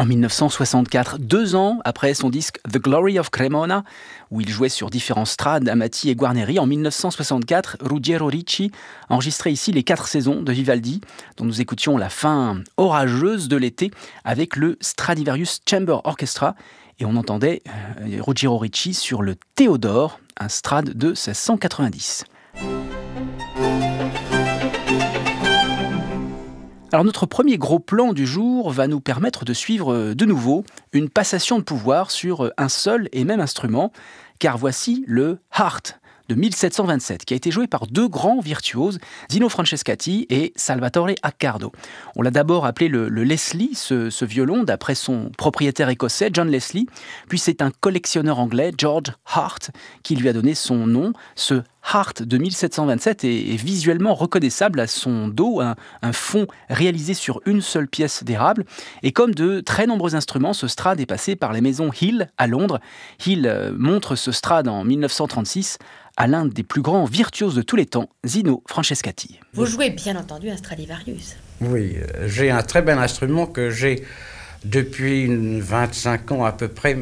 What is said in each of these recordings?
En 1964, 2 ans après son disque The Glory of Cremona, où il jouait sur différents Strad, Amati et Guarneri, en 1964, Ruggiero Ricci enregistrait ici les 4 saisons de Vivaldi, dont nous écoutions la fin orageuse de l'été avec le Stradivarius Chamber Orchestra, et on entendait Ruggiero Ricci sur le Théodore, un Strad de 1690. Alors notre premier gros plan du jour va nous permettre de suivre de nouveau une passation de pouvoir sur un seul et même instrument, car voici le Hardt de 1727, qui a été joué par 2 grands virtuoses, Zino Francescatti et Salvatore Accardo. On l'a d'abord appelé le Leslie, ce violon, d'après son propriétaire écossais, John Leslie, puis c'est un collectionneur anglais, George Hardt, qui lui a donné son nom. Ce Hardt de 1727 est visuellement reconnaissable à son dos, un fond réalisé sur une seule pièce d'érable. Et comme de très nombreux instruments, ce Strad est passé par les maisons Hill à Londres. Hill montre ce Strad en 1936 à l'un des plus grands virtuoses de tous les temps, Zino Francescatti. Vous jouez bien entendu un Stradivarius. Oui, j'ai un très bel instrument que j'ai depuis 25 ans à peu près.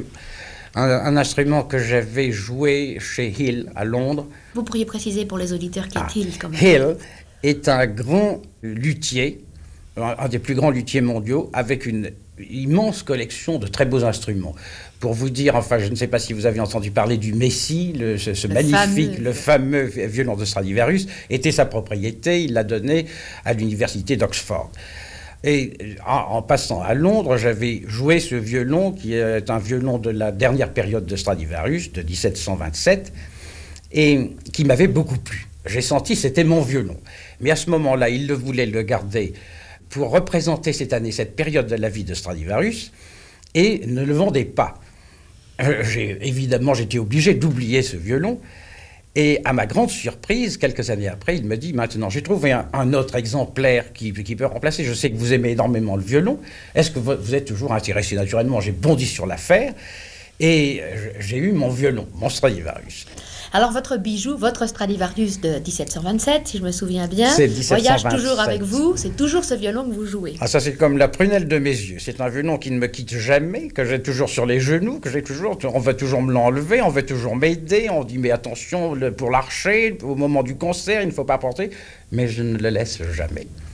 Un instrument que j'avais joué chez Hill à Londres. Vous pourriez préciser pour les auditeurs qu'est Hill quand même. Hill est un grand luthier, un des plus grands luthiers mondiaux, avec une immense collection de très beaux instruments. Pour vous dire, enfin, je ne sais pas si vous avez entendu parler du Messie, ce magnifique, le fameux violon de Stradivarius, était sa propriété, il l'a donné à l'université d'Oxford. Et en passant à Londres, j'avais joué ce violon, qui est un violon de la dernière période de Stradivarius, de 1727, et qui m'avait beaucoup plu. J'ai senti que c'était mon violon. Mais à ce moment-là, il voulait le garder pour représenter cette année, cette période de la vie de Stradivarius, et ne le vendait pas. Évidemment, j'étais obligé d'oublier ce violon. Et à ma grande surprise, quelques années après, il me dit « Maintenant, j'ai trouvé un autre exemplaire qui peut remplacer. Je sais que vous aimez énormément le violon. Est-ce que vous êtes toujours intéressé ?» Naturellement, j'ai bondi sur l'affaire et j'ai eu mon violon, mon Stradivarius. Alors votre bijou, votre Stradivarius de 1727, si je me souviens bien, c'est 1727. Voyage toujours avec vous, c'est toujours ce violon que vous jouez. Ah, ça c'est comme la prunelle de mes yeux. C'est un violon qui ne me quitte jamais, que j'ai toujours sur les genoux, on va toujours me l'enlever, on va toujours m'aider, on dit mais attention pour l'archer, au moment du concert, il ne faut pas porter, mais je ne le laisse jamais.